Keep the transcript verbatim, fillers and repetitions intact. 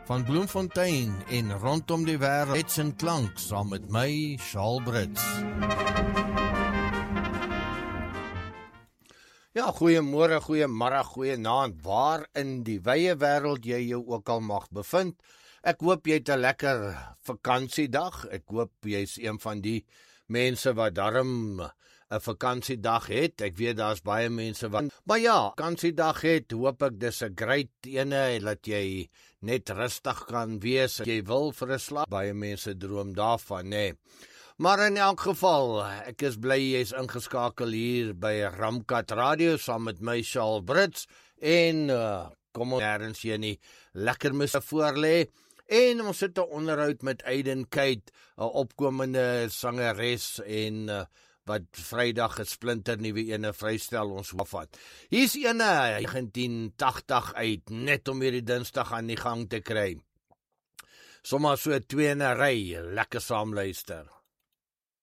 van Bloemfontein en rondom die wêreld, hits en klank, saam met my, Charles Brits. Ja, goeiemôre, goeiemiddag, goeienaand, waar in die wye wêreld jy jou ook al mag bevind. Ek hoop jy het 'n lekker vakansiedag. Ek hoop jy's een van die mense wat darm 'n vakansiedag het. Ek weet daar's baie mense wat, maar ja, vakansiedag het, hoop ek dis 'n great ene, dat jy net rustig kan wees. Jy wil vir 'n slaap. Baie mense droom daarvan, nee. Maar in elk geval, ek is bly jy's ingeskakel hier by Ramkat Radio saam met my Charles Brits en uh, kom ons nêrens hier nie lekker musiek voorlê. En ons het 'n onderhoud met Aiden Kate, 'n opkomende sangeres en uh, wat Vrydag 'n splinter nuwe ene vrystel ons vat. Hier's ene negentien tagtig uit, net om hierdie Dinsdag aan die gang te kry. Sommige so twee in 'n ry, lekker saam luister.